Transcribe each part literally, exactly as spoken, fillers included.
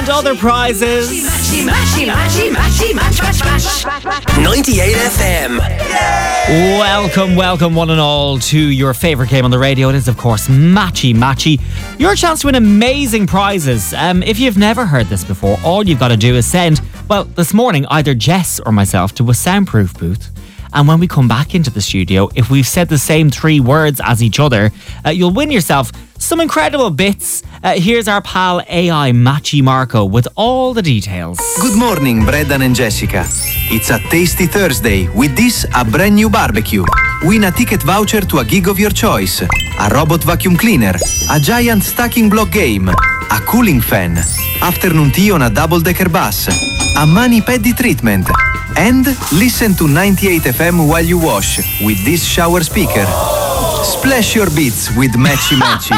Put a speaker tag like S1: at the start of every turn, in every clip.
S1: Other prizes.
S2: ninety-eight F M.
S1: Welcome, welcome one and all to your favourite game on the radio. It is, of course, Matchy Matchy. Your chance to win amazing prizes. Um, if you've never heard this before, all you've got to do is send, well, this morning, either Jess or myself to a soundproof booth. And when we come back into the studio, if we've said the same three words as each other, uh, you'll win yourself some incredible bits. Uh, here's our pal A I Matchy Marco with all the details.
S3: Good morning, Brendan and Jessica. It's a tasty Thursday. With this, a brand new barbecue. Win a ticket voucher to a gig of your choice. A robot vacuum cleaner. A giant stacking block game. A cooling fan. Afternoon tea on a double-decker bus. A mani-pedi treatment. And listen to ninety-eight F M while you wash with this shower speaker. Splash your bits with Matchy Matchy.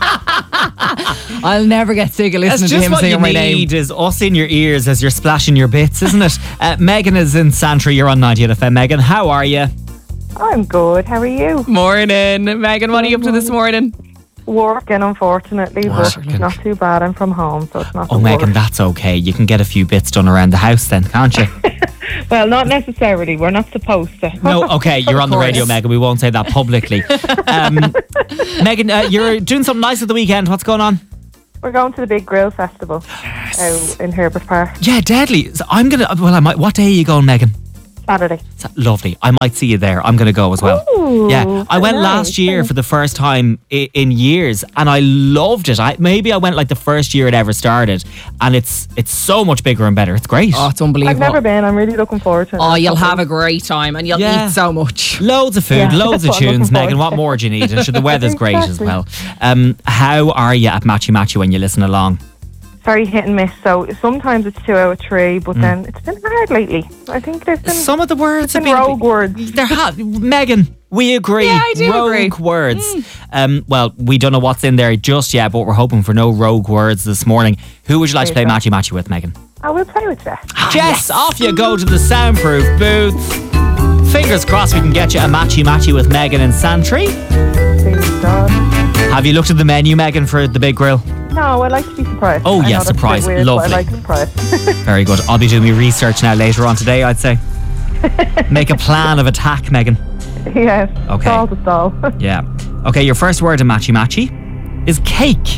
S4: I'll never get sick of listening to him saying my name.
S1: That's just what you need, is us in your ears as you're splashing your bits, isn't it? uh, Megan is in Santry. You're on ninety-eight F M. Megan, how are you?
S5: I'm good. How are you?
S4: Morning. Megan, what are you up to this morning?
S5: Working, unfortunately, but
S1: Working.
S5: it's not too bad. I'm from home, so it's not
S1: Oh,
S5: the
S1: Megan,
S5: worst.
S1: that's okay. You can get a few bits done around the house then, can't you?
S5: Well, not necessarily. We're not supposed to.
S1: No, okay, you're on the radio, Megan. We won't say that publicly. Um, Megan, uh, you're doing something nice at the weekend. What's going on?
S5: We're going to the Big Grill Festival out in Herbert Park.
S1: Yeah, deadly. So I'm gonna. Well, I might. What day are you going, Megan?
S5: Saturday.
S1: Sa- Lovely. I might see you there. I'm gonna go as well.
S5: Ooh,
S1: Yeah, I went
S5: nice.
S1: last year for the first time i- in years, and I loved it. I maybe I went like the first year it ever started, and it's it's so much bigger and better. It's great.
S4: Oh, it's unbelievable.
S5: I've never been. I'm really looking forward to it.
S4: Oh, you'll have a great time and you'll
S1: Yeah.
S4: eat so much.
S1: Loads of food,
S5: Yeah,
S1: loads of
S5: that's what I'm
S1: tunes,
S5: looking
S1: Megan.
S5: forward
S1: What
S5: to.
S1: more do you need? And sure, the weather's great as
S5: Exactly.
S1: well. Um, how are you at Matchy Matchy when you listen along?
S5: Very hit and miss. So sometimes it's two out of three, but then it's been hard lately. I think there's been
S1: Some of the words have
S5: been
S1: been
S5: rogue words.
S1: There have Megan. We agree.
S4: Yeah, I do
S1: rogue
S4: agree.
S1: words. Um, well, we don't know what's in there just yet, but we're hoping for no rogue words this morning. Who would you like to play
S5: There
S1: Matchy Matchy with, Megan?
S5: I will play with Jess.
S1: Jess, off you go to the soundproof booth. Fingers crossed we can get you a Matchy Matchy with Megan in Santry.
S5: Please God.
S1: Have you looked at the menu, Megan, for the Big Grill?
S5: No, I like to be surprised.
S1: Oh,
S5: I
S1: yeah,
S5: know that's a bit
S1: surprise.
S5: weird, but
S1: Lovely.
S5: I like surprise.
S1: Very good. I'll be doing my research now later on today, I'd say. Make a plan of attack, Megan.
S5: Yes.
S1: Okay.
S5: Stall to stall.
S1: Yeah. Okay, your first word in Matchy Matchy is cake.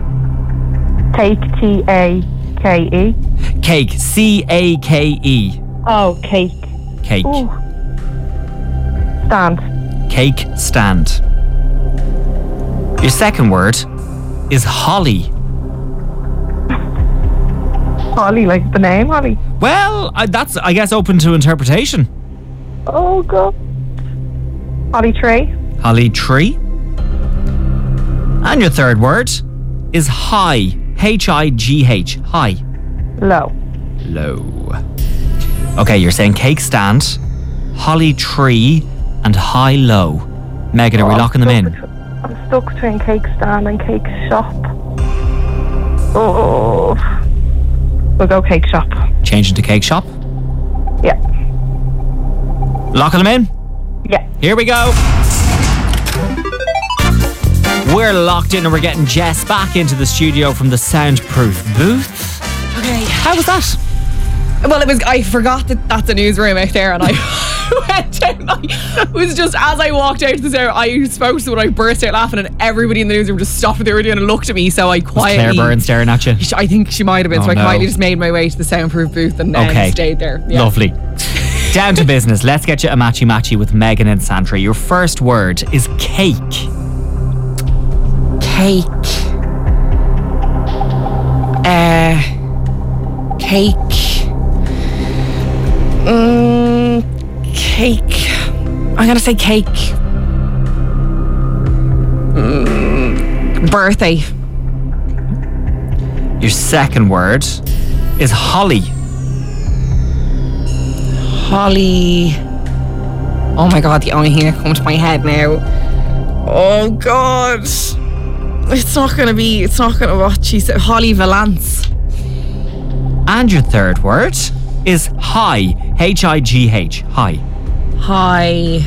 S5: Take T A K E.
S1: Cake. C A K E.
S5: Oh, cake.
S1: Cake.
S5: Ooh. Stand.
S1: Cake stand. Your second word is holly.
S5: Holly, like the name Holly.
S1: Well, I, that's, I guess, open to interpretation.
S5: Oh, God. Holly tray.
S1: Holly tree. And your third word is high. H I G H. High.
S5: Low.
S1: Low. Okay, you're saying cake stand, holly tree, and high low. Megan, are we
S5: Oh,
S1: locking them in?
S5: I'm stuck between- I'm stuck between cake stand and cake shop. Oh. We'll go cake shop.
S1: Change into cake shop.
S5: Yeah.
S1: Locking them in?
S5: Yeah.
S1: Here we go. We're locked in and we're getting Jess back into the studio from the soundproof booth.
S4: Okay.
S1: How was that?
S4: Well, it was. I forgot that that's a newsroom out there, and I went down. I, it was just as I walked out the there, I spoke to someone, I burst out laughing, and everybody in the newsroom just stopped what they were doing and looked at me. So I
S1: Was
S4: quietly.
S1: Claire Byrne staring at you?
S4: I think she might have been.
S1: Oh,
S4: so I
S1: no.
S4: quietly just made my way to the soundproof booth and um,
S1: Okay.
S4: stayed there. Yeah.
S1: Lovely. Down to business. Let's get you a matchy matchy with Megan and Santry. Your first word is cake.
S4: Cake. Uh. Cake. Mm, cake. I'm gonna say cake. Mm, birthday.
S1: Your second word is holly.
S4: Holly. Oh my God, the only thing that comes to my head now. Oh God. It's not gonna be, it's not gonna, what she said, Holly Valance.
S1: And your third word is high. H I G H. High.
S4: High.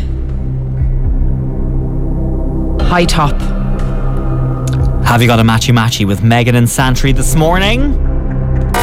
S4: High top.
S1: Have you got a matchy matchy with Megan and Santry this morning?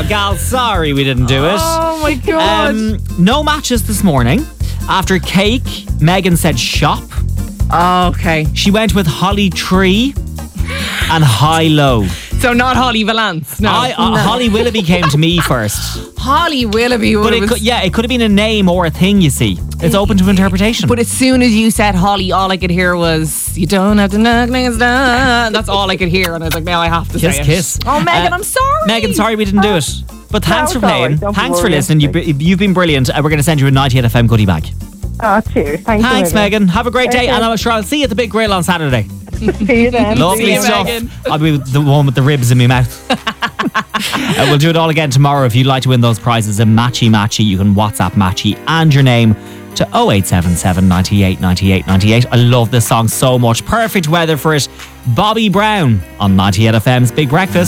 S1: gal. Sorry we didn't do it.
S4: Oh my God.
S1: Um, no matches this morning. After cake, Megan said shop.
S4: Okay.
S1: She went with Holly Tree and High Low.
S4: So not Holly Valance. No.
S1: I, uh,
S4: No.
S1: Holly Willoughby came to me first.
S4: Holly Willoughby.
S1: But it
S4: was,
S1: could, yeah, it could have been a name or a thing, you see. It's open to interpretation.
S4: But as soon as you said Holly, all I could hear was, you don't have to knock things down. That's all I could hear. And I was like, now I have to
S1: Kiss,
S4: say
S1: kiss.
S4: it. Oh, Megan,
S1: Uh,
S4: I'm sorry.
S1: Megan, sorry we didn't do it. But thanks
S5: No,
S1: for
S5: it's all
S1: playing.
S5: right. Don't be
S1: Thanks for
S5: worrying.
S1: listening. You've, you've been brilliant. Uh, we're going to send you a ninety-eight F M goodie bag.
S5: Oh, cheers. Thanks,
S1: Thanks,
S5: a million.
S1: Megan. Have a great day.
S5: Okay.
S1: And I'm sure I'll see you at the Big Grill on Saturday.
S5: See you then.
S1: Lovely
S4: See you,
S1: stuff.
S4: Megan.
S1: I'll be the one with the ribs in my mouth. uh, we'll do it all again tomorrow. If you'd like to win those prizes in Matchy Matchy, you can WhatsApp Matchy and your name to oh eight seven seven, ninety-eight, ninety-eight, ninety-eight. I love this song so much. Perfect weather for it. Bobby Brown on ninety-eight F M's Big Breakfast.